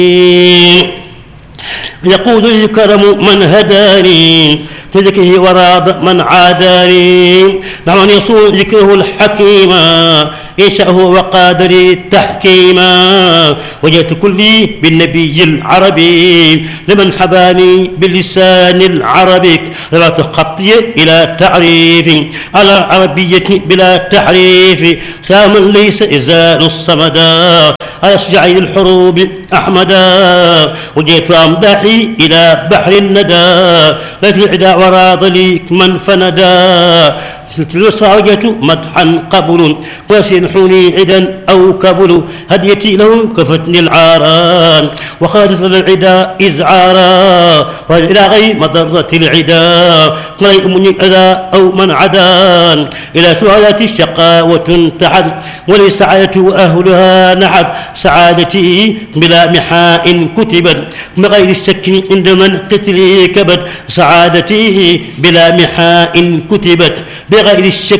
يقول الكرم من هداني بذكره وراض من عاداني نعم يصون ذكره الحكيما يشاءه وقادري تحكيما وجهت كلي بالنبي العربي لمن حباني باللسان العربي رفعت خطي إلى تعريف على العربية بلا تحريف ساما ليس إزال الصمدا على شجعي الحروب أحمدا وجئت أمدحي إلى بحر الندى ليس العدا وراض لي من فندا وجدت مدحا قبل ويسنحني عدا أو كبل هديتي له كفتني العاران وخادت العدا إزعارا وإلى غير مضرة العدا طريق من الأذى أو من عدان إلى سؤالات الشقاوة انتحد ولسعادة أهلها نحد سعادتي بلا محاء كتبت بغير الشك عند من قتلي كبد سعادتي بلا محاء كتبت بغير الشك